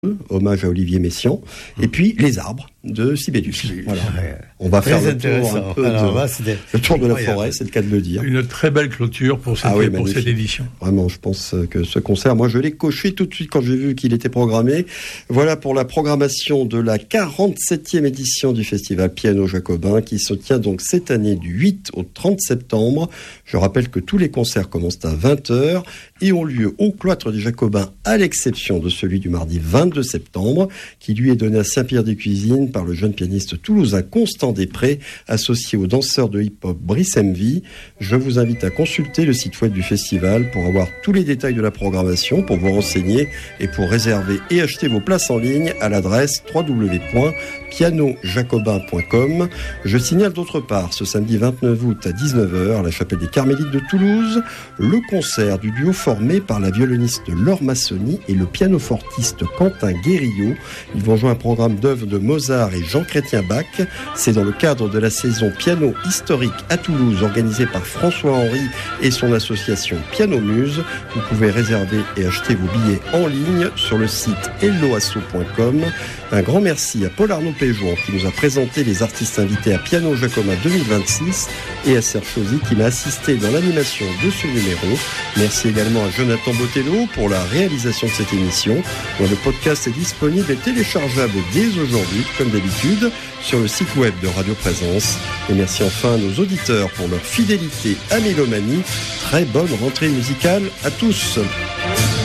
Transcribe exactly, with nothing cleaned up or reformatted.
hommage à Olivier Messiaen, et puis Les Arbres de Sibelius. Voilà. On va faire le tour, un peu Alors, de, là, le tour de la forêt, c'est le cas de le dire. Une très belle clôture pour cette, ah oui, pour cette édition. Vraiment, je pense que ce concert, moi je l'ai coché tout de suite quand j'ai vu qu'il était programmé. Voilà pour la programmation de la quarante-septième édition du festival Piano Jacobin, qui se tient donc cette année du huit au trente septembre. Je rappelle que tous les concerts commencent à vingt heures et ont lieu au cloître des Jacobins, à l'exception de celui du mardi vingt-deux septembre, qui lui est donné à Saint-Pierre-des-Cuisines par le jeune pianiste toulousain Constant Després, associé au danseur de hip-hop Brice Mv. Je vous invite à consulter le site web du festival pour avoir tous les détails de la programmation, pour vous renseigner et pour réserver et acheter vos places en ligne à l'adresse w w w point piano jacobin point com. Je signale d'autre part, ce samedi vingt-neuf août à dix-neuf heures, à la chapelle des Carmélites de Toulouse, le concert du duo formé par la violoniste Laure Massoni et le pianofortiste Quentin Guérillot. Ils vont jouer un programme d'œuvres de Mozart et Jean-Chrétien Bach. C'est dans le cadre de la saison Piano historique à Toulouse, organisée par François Henry et son association Piano Muse. Vous pouvez réserver et acheter vos billets en ligne sur le site helloasso point com. Un grand merci à Paul Arnaud Péjouan qui nous a présenté les artistes invités à Piano Jacobin deux mille vingt-six et à Serge Chauzy qui m'a assisté dans l'animation de ce numéro. Merci également à Jonathan Botello pour la réalisation de cette émission, dont le podcast est disponible et téléchargeable dès aujourd'hui, comme d'habitude, sur le site web de Radio Présence. Et merci enfin à nos auditeurs pour leur fidélité à Mélomanie. Très bonne rentrée musicale à tous.